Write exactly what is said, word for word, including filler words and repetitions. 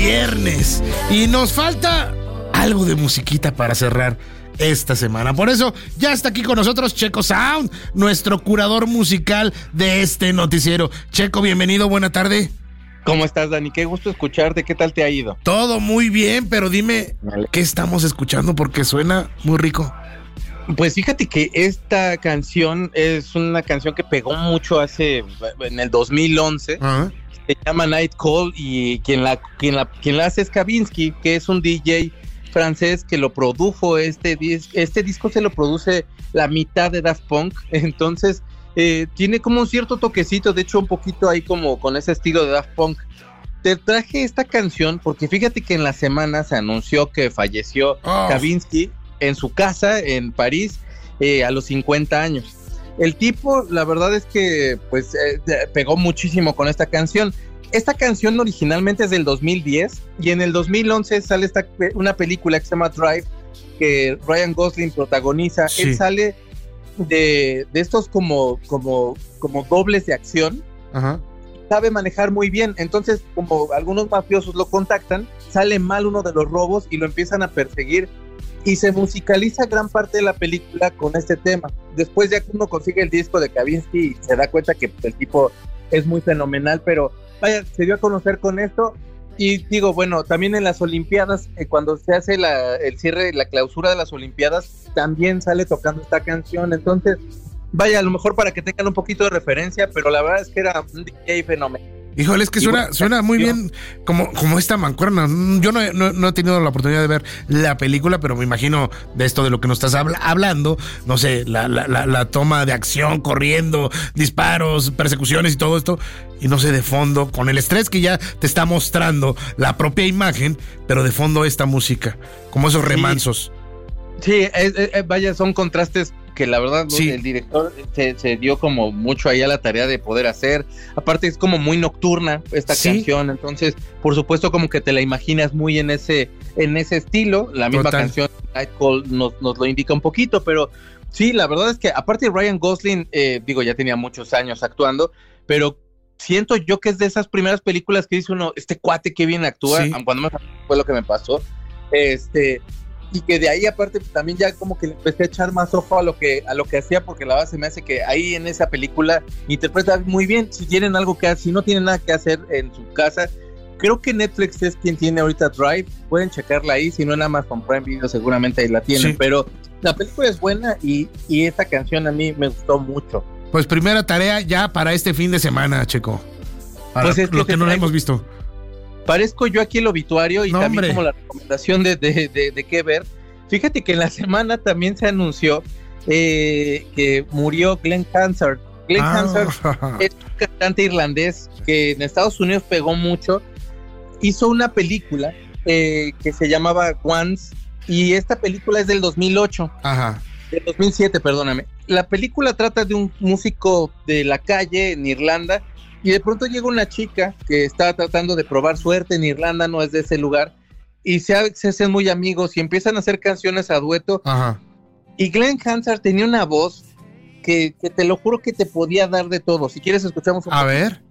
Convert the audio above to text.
viernes y nos falta algo de musiquita para cerrar esta semana. Por eso ya está aquí con nosotros Checo Sound, nuestro curador musical de este noticiero. Checo, bienvenido, buena tarde. ¿Cómo estás, Dani? Qué gusto escucharte. ¿Qué tal te ha ido? Todo muy bien, pero dime, ¿qué estamos escuchando? Porque suena muy rico. Pues fíjate que esta canción es una canción que pegó mucho hace, en el dos mil once. Uh-huh. Se llama Night Call y quien la, quien la, quien la hace es Kavinsky, que es un D J francés que lo produjo. Este, dis- este disco se lo produce la mitad de Daft Punk, entonces eh, tiene como un cierto toquecito, de hecho un poquito ahí como con ese estilo de Daft Punk. Te traje esta canción porque fíjate que en la semana se anunció que falleció oh. Kavinsky en su casa en París eh, a los cincuenta años. El tipo, la verdad es que pues eh, pegó muchísimo con esta canción. Esta canción originalmente es del dos mil diez y en el dos mil once sale esta, una película que se llama Drive, que Ryan Gosling protagoniza. Sí. Él sale de, de estos como, como, como dobles de acción. Ajá. Sabe manejar muy bien, entonces como algunos mafiosos lo contactan, sale mal uno de los robos y lo empiezan a perseguir y se musicaliza gran parte de la película con este tema. Después ya que uno consigue el disco de Kavinsky y se da cuenta que el tipo es muy fenomenal, pero vaya, se dio a conocer con esto. Y digo, bueno, también en las Olimpiadas, eh, cuando se hace la, el cierre, la clausura de las Olimpiadas, también sale tocando esta canción. Entonces, vaya, a lo mejor para que tengan un poquito de referencia, pero la verdad es que era un D J fenomenal. Híjole, es que suena, bueno, suena muy bien como, como esta mancuerna. Yo no, no, no he tenido la oportunidad de ver la película, pero me imagino de esto de lo que nos estás habla, hablando, no sé, la, la, la, la toma de acción, corriendo, disparos, persecuciones y todo esto, y no sé, de fondo, con el estrés que ya te está mostrando la propia imagen, pero de fondo esta música, como esos remansos. Sí, sí es, es, vaya, son contrastes que la verdad sí. El director se, se dio como mucho ahí a la tarea de poder hacer. Aparte es como muy nocturna esta sí. canción, entonces por supuesto como que te la imaginas muy en ese en ese estilo. La misma Total. canción Night Call nos, nos lo indica un poquito, pero sí, la verdad es que aparte Ryan Gosling, eh, digo, ya tenía muchos años actuando, pero siento yo que es de esas primeras películas que dice uno, este cuate que bien actúa, sí. cuando me fue lo que me pasó, este... y que de ahí aparte también ya como que le empecé a echar más ojo a lo que a lo que hacía, porque la base me hace que ahí en esa película interpreta muy bien. Si tienen algo que hacer, si no tienen nada que hacer en su casa, creo que Netflix es quien tiene ahorita Drive, pueden checarla ahí, si no en Amazon Prime Video seguramente ahí la tienen, sí. pero la película es buena y, y esta canción a mí me gustó mucho. Pues primera tarea ya para este fin de semana, Checo, para pues es que, que no la hemos visto. Parezco yo aquí el obituario y no, también hombre. como la recomendación de, de, de, de qué ver. Fíjate que en la semana también se anunció eh, que murió Glenn Hansard. Glenn ah. Hansard es un cantante irlandés que en Estados Unidos pegó mucho. Hizo una película eh, que se llamaba Once y esta película es del dos mil ocho. Ajá. Del dos mil siete, perdóname. La película trata de un músico de la calle en Irlanda. Y de pronto llega una chica que está tratando de probar suerte en Irlanda, no es de ese lugar, y se, se hacen muy amigos y empiezan a hacer canciones a dueto. Ajá. Y Glenn Hansard tenía una voz que, que te lo juro que te podía dar de todo. Si quieres escuchamos un A poco. ver.